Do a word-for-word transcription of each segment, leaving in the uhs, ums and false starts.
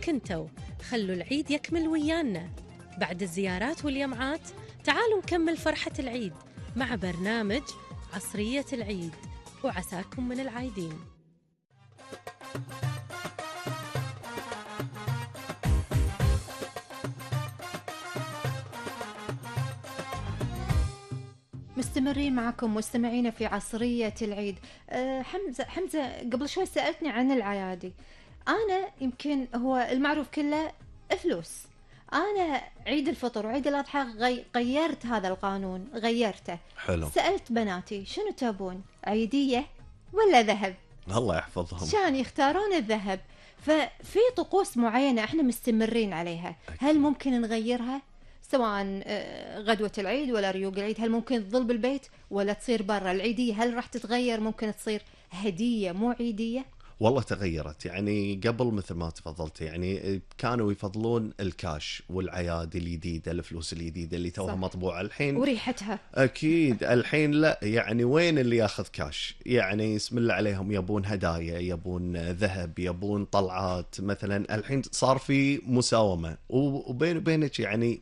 كنتوا، خلوا العيد يكمل ويانا. بعد الزيارات واليمعات تعالوا نكمل فرحة العيد مع برنامج عصرية العيد، وعساكم من العايدين. مستمرين معكم مستمعين في عصرية العيد. أه حمزة حمزة قبل شوي سألتني عن العيادي. أنا يمكن هو المعروف كله فلوس. أنا عيد الفطر وعيد الأضحى غي... غيرت هذا القانون، غيرته. حلو. سألت بناتي شنو تبون، عيدية ولا ذهب؟ الله يحفظهم. شان يختارون الذهب. ففي طقوس معينة احنا مستمرين عليها، هل ممكن نغيرها؟ سواء غدوة العيد ولا ريوق العيد، هل ممكن تظل بالبيت ولا تصير برا؟ العيدية هل راح تتغير؟ ممكن تصير هدية مو عيدية؟ والله تغيرت، يعني قبل مثل ما تفضلت يعني كانوا يفضلون الكاش والعيادي الجديدة، الفلوس الجديدة اللي توها مطبوعة الحين وريحتها. أكيد الحين لا، يعني وين اللي ياخذ كاش؟ يعني اسم الله عليهم يبون هدايا، يبون ذهب، يبون طلعات. مثلا الحين صار في مساومة وبين وبينك، يعني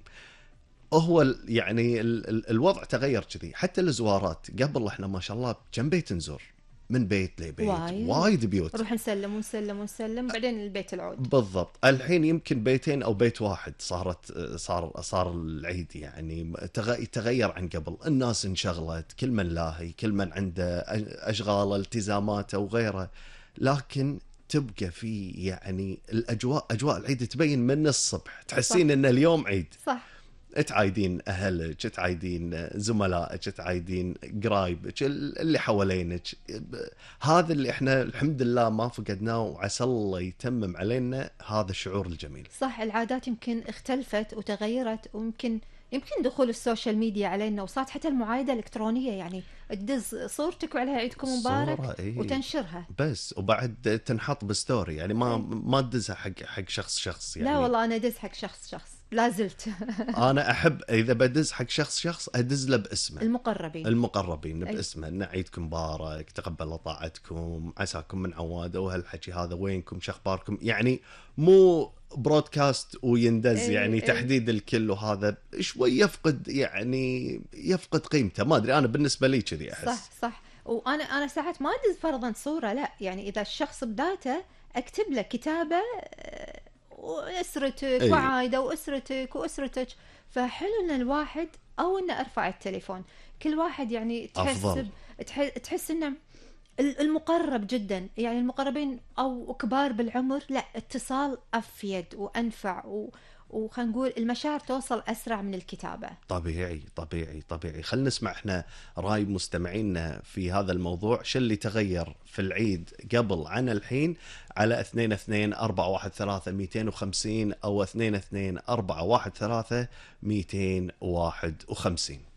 هو يعني ال ال الوضع تغير كذي. حتى الزوارات قبل احنا ما شاء الله كم بيت نزور، من بيت لبيت، وايد, وايد بيوت، نروح نسلم ونسلم ونسلم بعدين البيت العود. بالضبط. الحين يمكن بيتين او بيت واحد صارت صار صار العيد، يعني تغير عن قبل. الناس انشغلت، كل من لاهي، كل من عنده اشغاله، التزاماته وغيره، لكن تبقى في يعني الاجواء، اجواء العيد تبين من الصبح، تحسين ان اليوم عيد. صح. تعايدين أهلك، تعايدين زملائك، تعايدين قرايبك اللي حوالينك. هذا اللي احنا الحمد لله ما فقدناه، وعسى الله يتمم علينا هذا الشعور الجميل. صح. العادات يمكن اختلفت وتغيرت، ويمكن يمكن دخول السوشيال ميديا علينا، وصارت حتى المعايدة الإلكترونية، يعني تدز صورتك وعليها عيدكم مبارك إيه؟ وتنشرها بس، وبعد تنحط بستوري، يعني ما إيه؟ ما تدزها حق حق شخص شخص يعني. لا والله أنا أدز حق شخص شخص، لا زلت. أنا أحب إذا بدز حق شخص شخص أدز له باسمه، المقربين المقربين باسمه، إن عيدكم مبارك، تقبل طاعتكم، عساكم من عوادة، وهالحكي هذا، وينكم، شخباركم، يعني مو برودكاست ويندز. أي يعني أي. تحديد الكل، وهذا شوي يفقد، يعني يفقد قيمته. ما أدري، أنا بالنسبة لي كذي أحس. صح صح. وأنا أنا ساعات ما أدز فرضا صورة، لا يعني إذا الشخص بداته أكتب له كتابة وأسرتك أيه. وعايدة وأسرتك وأسرتك. فحلو إن الواحد أو إن أرفع التليفون، كل واحد يعني تحس تحس إنه المقرب جدا، يعني المقربين أو كبار بالعمر، لا اتصال أفيد وأنفع، و وخلينا نقول المشاعر توصل أسرع من الكتابة. طبيعي طبيعي طبيعي. خلنا نسمع احنا رأي مستمعينا في هذا الموضوع، شو اللي تغير في العيد قبل عن الحين، على اثنين اثنين أربعة واحد ثلاثة مئتين وخمسين أو اثنين اثنين أربعة واحد ثلاثة مئتين واحد وخمسين.